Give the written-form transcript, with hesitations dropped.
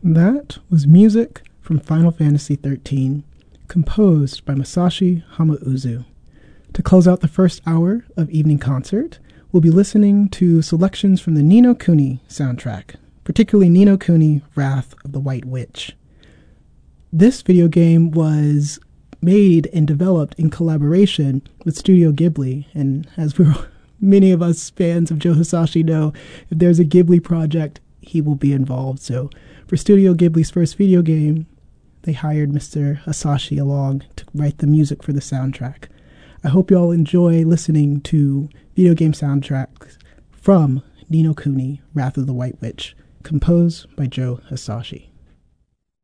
That was music from Final Fantasy XIII, composed by Masashi Hamauzu. To close out the first hour of Evening Concert, we'll be listening to selections from the Ni no Kuni soundtrack, particularly Ni no Kuni Wrath of the White Witch. This video game was made and developed in collaboration with Studio Ghibli, and as many of us fans of Joe Hisaishi know, if there's a Ghibli project, he will be involved. So for Studio Ghibli's first video game, they hired Mr. Hisaishi along to write the music for the soundtrack. I hope you all enjoy listening to video game soundtracks from Ni no Kuni Wrath of the White Witch, composed by Joe Hisaishi.